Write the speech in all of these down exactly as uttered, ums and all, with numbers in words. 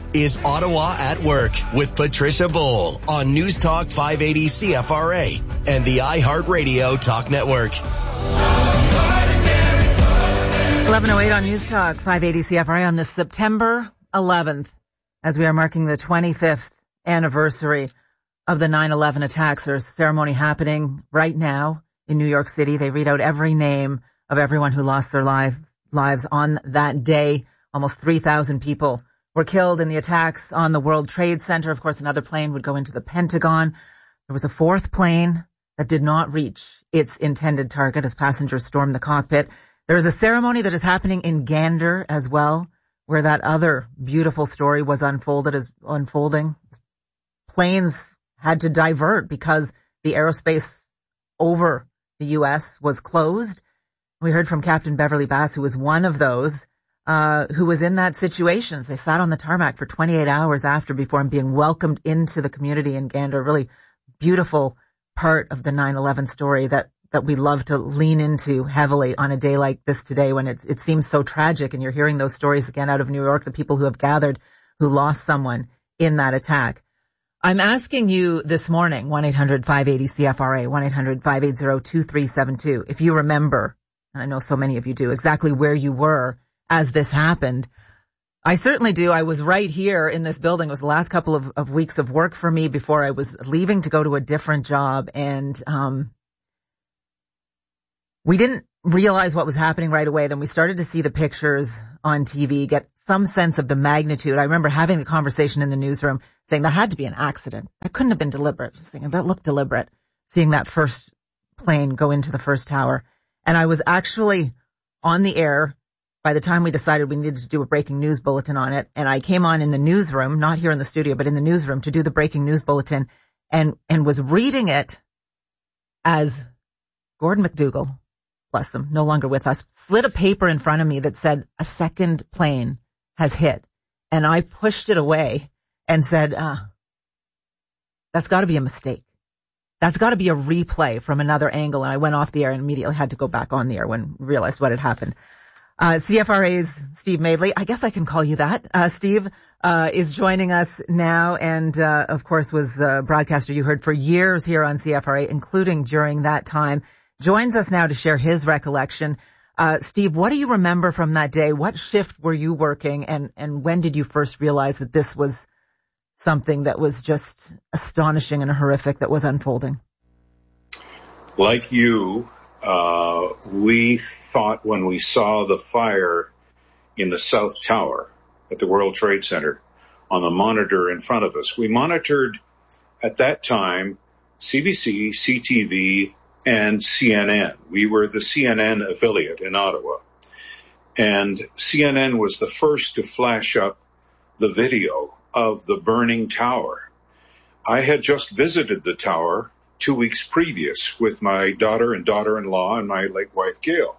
is Ottawa at Work with Patricia Bowl on News Talk five eighty C F R A and the iHeartRadio Talk Network. eleven oh eight on News Talk five eighty C F R A on this September eleventh, as we are marking the twenty-fifth anniversary of the nine eleven attacks. There's a ceremony happening right now in New York City. They read out every name of everyone who lost their life, lives on that day. Almost three thousand people were killed in the attacks on the World Trade Center. Of course, another plane would go into the Pentagon. There was a fourth plane that did not reach its intended target as passengers stormed the cockpit. There is a ceremony that is happening in Gander as well, where that other beautiful story was unfolded as unfolding. Planes had to divert because the aerospace over the U S was closed. We heard from Captain Beverly Bass, who was one of those uh who was in that situation. They sat on the tarmac for twenty-eight hours after before being welcomed into the community in Gander. Really beautiful part of the nine eleven story that that we love to lean into heavily on a day like this today when it, it seems so tragic, and you're hearing those stories again out of New York, the people who have gathered who lost someone in that attack. I'm asking you this morning, one eight hundred five eighty C F R A, one eight hundred five eighty two three seven two, if you remember, and I know so many of you do, exactly where you were as this happened. I certainly do. I was right here in this building. It was the last couple of, of weeks of work for me before I was leaving to go to a different job, and um we didn't realize what was happening right away. Then we started to see the pictures on T V, get some sense of the magnitude. I remember having the conversation in the newsroom saying that had to be an accident. That couldn't have been deliberate. Saying that looked deliberate, seeing that first plane go into the first tower. And I was actually on the air by the time we decided we needed to do a breaking news bulletin on it. And I came on in the newsroom, not here in the studio, but in the newsroom to do the breaking news bulletin, and, and was reading it as Gordon McDougall, bless him, no longer with us, slid a paper in front of me that said a second plane has hit. And I pushed it away and said, ah, that's got to be a mistake. That's got to be a replay from another angle. And I went off the air and immediately had to go back on the air when I realized what had happened. Uh, C F R A's Steve Madeley, I guess I can call you that. Uh, Steve, uh, is joining us now and, uh, of course was a broadcaster you heard for years here on C F R A, including during that time. Joins us now to share his recollection. Uh, Steve, what do you remember from that day? What shift were you working, and, and when did you first realize that this was something that was just astonishing and horrific that was unfolding? Like you, uh, we thought when we saw the fire in the South Tower at the World Trade Center on the monitor in front of us, we monitored at that time C B C, C T V, and C N N. We were the C N N affiliate in Ottawa. And C N N was the first to flash up the video of the burning tower. I had just visited the tower two weeks previous with my daughter and daughter-in-law and my late wife, Gail.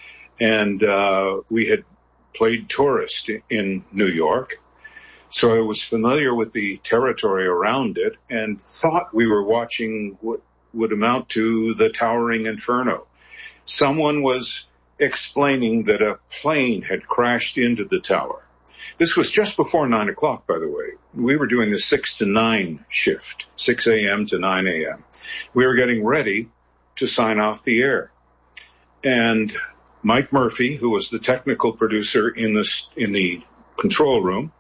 And uh, we had played tourist in New York. So I was familiar with the territory around it and thought we were watching what would amount to the towering inferno. Someone was explaining that a plane had crashed into the tower. This was just before nine o'clock, by the way. We were doing the six to nine shift, six a.m. to nine a.m. We were getting ready to sign off the air. And Mike Murphy, who was the technical producer in the, in the control room,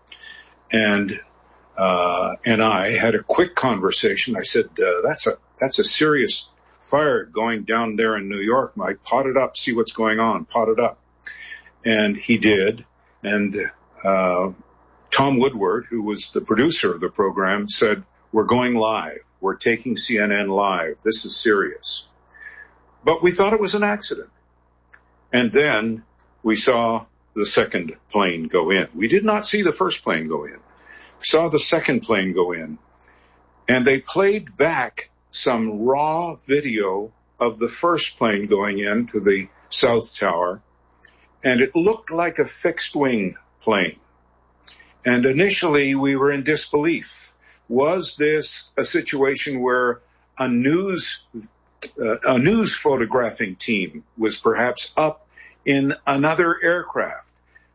and uh, and I had a quick conversation. I said, uh, that's a that's a serious fire going down there in New York, Mike. Pot it up, see what's going on. Pot it up. And he did. And uh, Tom Woodward, who was the producer of the program, said, we're going live. We're taking C N N live. This is serious. But we thought it was an accident. And then we saw the second plane go in. We did not see the first plane go in. We saw the second plane go in. And they played back some raw video of the first plane going into the South Tower. And it looked like a fixed-wing plane. And initially, we were in disbelief. Was this a situation where a news uh, a news photographing team was perhaps up in another aircraft?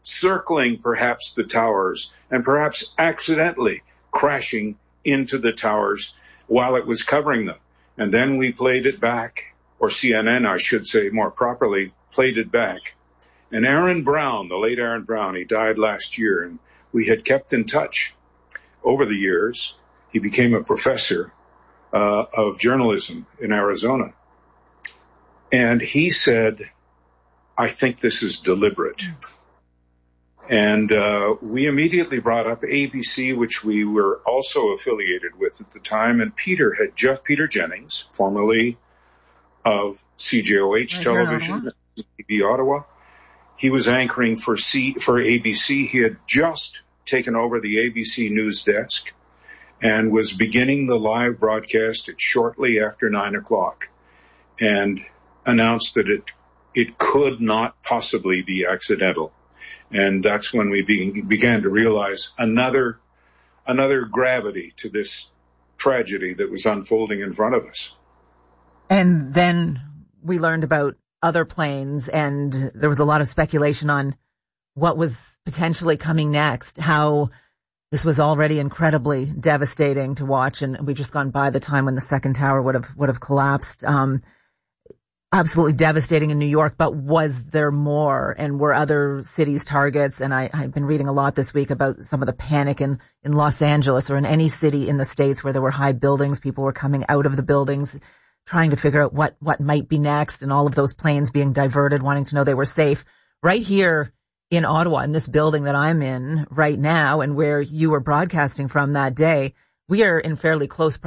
circling perhaps the towers and perhaps accidentally crashing into the towers while it was covering them. And then we played it back, or C N N, I should say more properly, played it back. And Aaron Brown, the late Aaron Brown, he died last year, and we had kept in touch over the years. He became a professor uh, of journalism in Arizona. And he said, I think this is deliberate. And uh, we immediately brought up A B C, which we were also affiliated with at the time. And Peter had just, Peter Jennings, formerly of C J O H right Television, T V Ottawa. He was anchoring for C, for A B C. He had just taken over the A B C news desk and was beginning the live broadcast at shortly after nine o'clock and announced that it, it could not possibly be accidental. And that's when we be, began to realize another, another gravity to this tragedy that was unfolding in front of us. And then we learned about other planes, and there was a lot of speculation on what was potentially coming next, how this was already incredibly devastating to watch, and we've just gone by the time when the second tower would have would have collapsed. Um, absolutely devastating in New York, but was there more, and were other cities targets? And I, I've been reading a lot this week about some of the panic in, in Los Angeles or in any city in the States where there were high buildings. People were coming out of the buildings trying to figure out what, what might be next, and all of those planes being diverted, wanting to know they were safe. Right here in Ottawa, in this building that I'm in right now and where you were broadcasting from that day, we are in fairly close proximity